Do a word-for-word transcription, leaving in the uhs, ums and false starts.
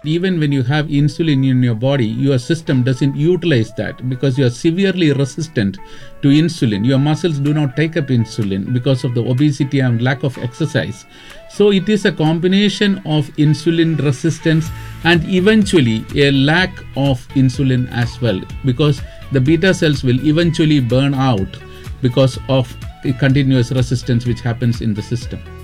Even when you have insulin in your body, your system doesn't utilize that because you are severely resistant to insulin. Your muscles do not take up insulin because of the obesity and lack of exercise. So it is a combination of insulin resistance and eventually a lack of insulin as well, because the beta cells will eventually burn out because of the continuous resistance which happens in the system.